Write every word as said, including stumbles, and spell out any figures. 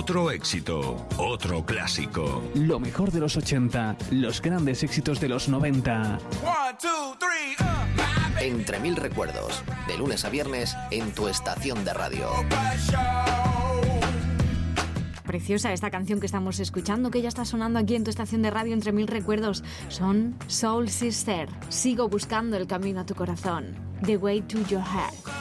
Otro éxito, otro clásico. Lo mejor de los ochenta, los grandes éxitos de los noventa. One, two, three, uh. Entre mil recuerdos, de lunes a viernes en tu estación de radio. Preciosa esta canción que estamos escuchando, que ya está sonando aquí en tu estación de radio Entre Mil Recuerdos. Son Soul Sister. Sigo buscando el camino a tu corazón. The Way to Your Heart.